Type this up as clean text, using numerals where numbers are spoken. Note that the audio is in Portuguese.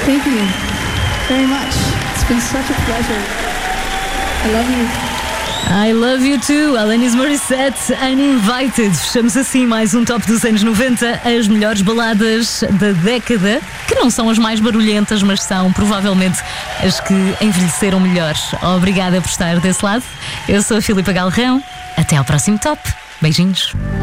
Thank you very much. It's been such a pleasure. I love you. I love you too, Alanis Morissette, Uninvited. Fechamos assim mais um top dos anos 90, as melhores baladas da década, que não são as mais barulhentas, mas são provavelmente as que envelheceram melhor. Obrigada por estar desse lado. Eu sou a Filipa Galrão. Até ao próximo top. Beijinhos.